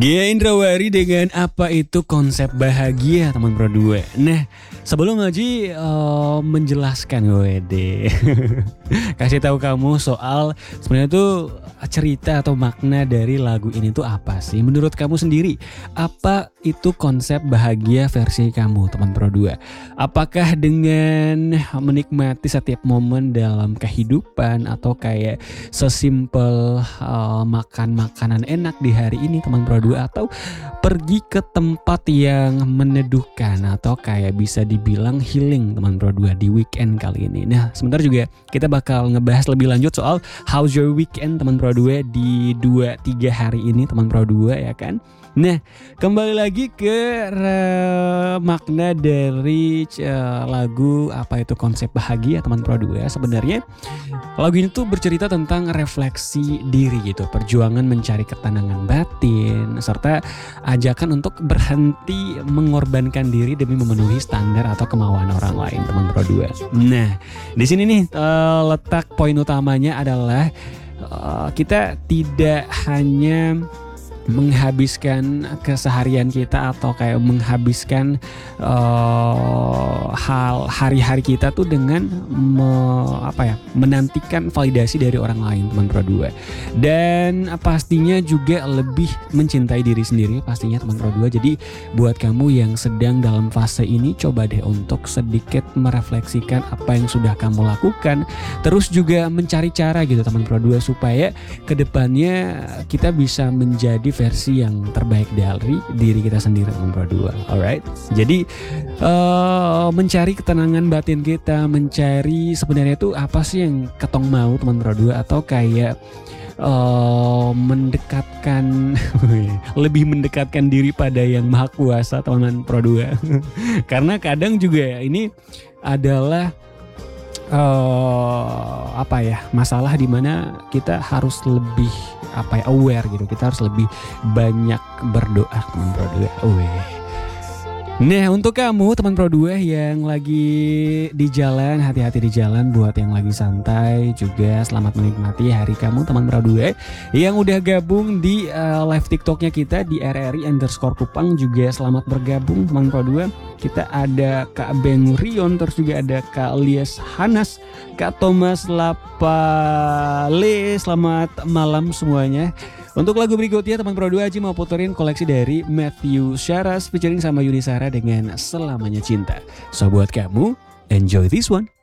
Gia Indrawari dengan apa itu konsep bahagia teman Pro 2. Nah sebelum Haji menjelaskan WD kasih tahu kamu soal sebenarnya tuh cerita atau makna dari lagu ini tuh apa sih menurut kamu sendiri. Apa itu konsep bahagia versi kamu teman Pro 2. Apakah dengan menikmati setiap momen dalam kehidupan atau kayak sesimpel makan makanan enak di hari ini teman Pro 2, atau pergi ke tempat yang meneduhkan atau kayak bisa dibilang healing teman Pro 2 di weekend kali ini. Nah sebentar juga kita bakal ngebahas lebih lanjut soal how's your weekend teman Pro 2 di 2-3 hari ini teman Pro 2 ya kan. Nah kembali lagi ke makna dari lagu apa itu konsep bahagia teman Pro 2. Sebenarnya lagu ini tuh bercerita tentang refleksi diri gitu, perjuangan mencari ketenangan batin, serta ajakan untuk berhenti mengorbankan diri demi memenuhi standar atau kemauan orang lain teman Pro 2. Nah di sini nih letak poin utamanya adalah kita tidak hanya menghabiskan keseharian kita atau kayak menghabiskan hal hari-hari kita tuh dengan menantikan validasi dari orang lain teman Pro 2. Dan pastinya juga lebih mencintai diri sendiri pastinya teman Pro 2. Jadi buat kamu yang sedang dalam fase ini, coba deh untuk sedikit merefleksikan apa yang sudah kamu lakukan, terus juga mencari cara gitu teman Pro 2 supaya kedepannya kita bisa menjadi versi yang terbaik dari diri kita sendiri teman Pro 2. Alright. Jadi mencari ketenangan batin kita, mencari sebenarnya itu apa sih yang ketong mau teman Pro 2, atau kayak mendekatkan lebih mendekatkan diri pada yang maha kuasa teman Pro 2. Karena kadang juga ini adalah masalah dimana kita harus lebih aware gitu, kita harus lebih banyak berdoa teman Pro 2. Nah untuk kamu teman Pro 2 yang lagi di jalan, hati-hati di jalan. Buat yang lagi santai juga selamat menikmati hari kamu teman Pro 2. Yang udah gabung di live TikToknya kita di RRI_Kupang juga selamat bergabung teman Pro 2. Kita ada Kak Beng Rion, terus juga ada Kak Lies Hanas, Kak Thomas Lapale. Selamat malam semuanya. Untuk lagu berikutnya teman Pro 2 Haji mau puterin koleksi dari Matthew Sharas featuring sama Yuni Sara dengan Selamanya Cinta. So buat kamu, enjoy this one.